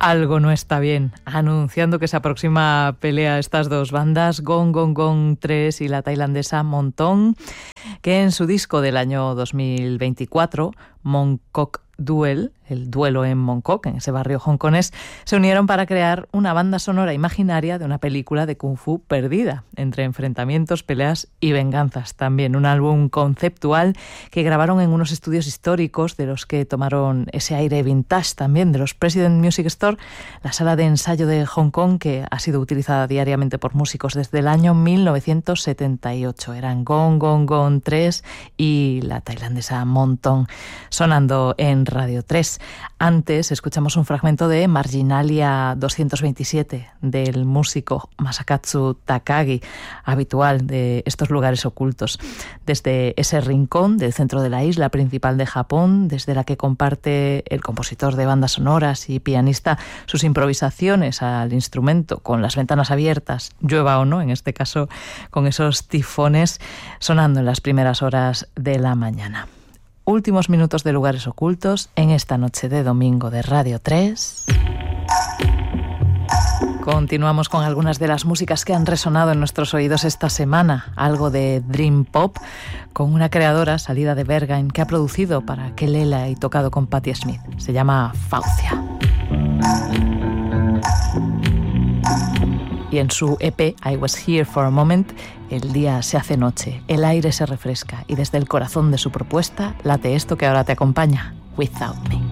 Algo no está bien, anunciando que se aproxima pelea a estas dos bandas, Gong Gong Gong 3 y la tailandesa Montong, que en su disco del año 2024, Mongkok Duel, el duelo en Mongkok, en ese barrio hongkonés, se unieron para crear una banda sonora imaginaria de una película de Kung Fu perdida, entre enfrentamientos, peleas y venganzas. También un álbum conceptual que grabaron en unos estudios históricos de los que tomaron ese aire vintage también de los President Music Store, la sala de ensayo de Hong Kong que ha sido utilizada diariamente por músicos desde el año 1978. Eran Gong Gong Gong 3 y la tailandesa Montong, sonando en Radio 3. Antes escuchamos un fragmento de Marginalia 227 del músico Masakatsu Takagi, habitual de estos lugares ocultos. Desde ese rincón del centro de la isla principal de Japón, desde la que comparte el compositor de bandas sonoras y pianista sus improvisaciones al instrumento con las ventanas abiertas, llueva o no, en este caso con esos tifones sonando en las primeras horas de la mañana. Últimos minutos de Lugares Ocultos en esta noche de domingo de Radio 3. Continuamos con algunas de las músicas que han resonado en nuestros oídos esta semana. Algo de Dream Pop, con una creadora salida de Berghain que ha producido para Kelela y tocado con Patti Smith. Se llama Faucia. Y en su EP I Was Here for a Moment, el día se hace noche, el aire se refresca y desde el corazón de su propuesta late esto que ahora te acompaña, Without Me.